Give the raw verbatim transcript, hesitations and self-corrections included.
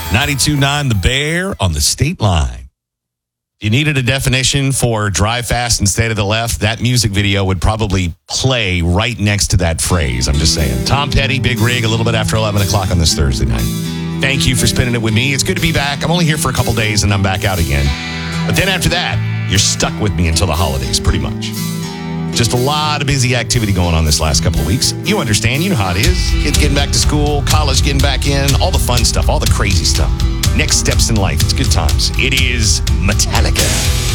ninety-two point nine The Bear on the state line. If you needed a definition for Drive Fast and Stay to the Left, that music video would probably play right next to that phrase. I'm just saying. Tom Petty, Big Rig, a little bit after eleven o'clock on this Thursday night. Thank you for spending it with me. It's good to be back. I'm only here for a couple days and I'm back out again. But then after that, you're stuck with me until the holidays, pretty much. Just a lot of busy activity going on this last couple of weeks. You understand. You know how it is. Kids getting back to school, college getting back in, all the fun stuff, all the crazy stuff. Next steps in life. It's good times. It is Metallica.